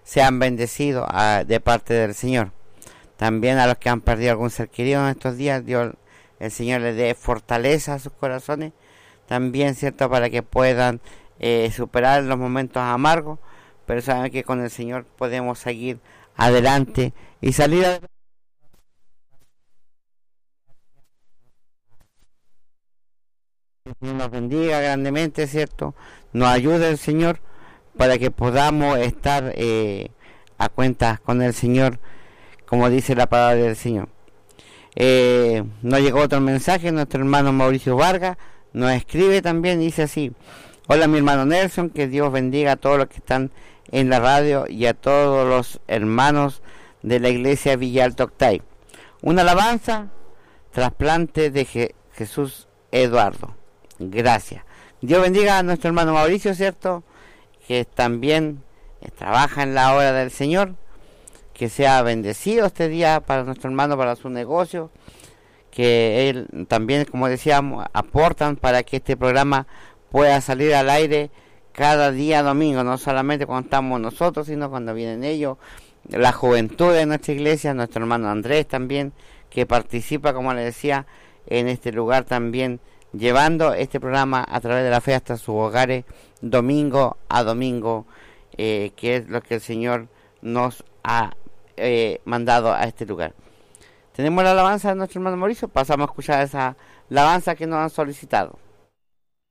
sean bendecidos de parte del Señor. También a los que han perdido algún ser querido en estos días, Dios, el Señor les dé fortaleza a sus corazones, también, ¿cierto?, para que puedan superar los momentos amargos, pero saben que con el Señor podemos seguir adelante y salir adelante. Que Dios nos bendiga grandemente, ¿cierto? Nos ayude el Señor para que podamos estar a cuentas con el Señor, como dice la palabra del Señor. Nos llegó otro mensaje, nuestro hermano Mauricio Vargas nos escribe también, dice así: hola mi hermano Nelson, que Dios bendiga a todos los que están en la radio y a todos los hermanos de la iglesia Villa Alto Octay. Una alabanza, trasplante de Jesús Eduardo. Gracias. Dios bendiga a nuestro hermano Mauricio, ¿cierto?, que también trabaja en la obra del Señor. Que sea bendecido este día para nuestro hermano, para su negocio, que él también, como decíamos, aportan para que este programa pueda salir al aire cada día domingo, no solamente cuando estamos nosotros, sino cuando vienen ellos, la juventud de nuestra iglesia, nuestro hermano Andrés también, que participa, como les decía, en este lugar también, llevando este programa a través de la fe hasta sus hogares, domingo a domingo, que es lo que el Señor nos ha mandado a este lugar. Tenemos la alabanza de nuestro hermano Mauricio, pasamos a escuchar esa alabanza que nos han solicitado.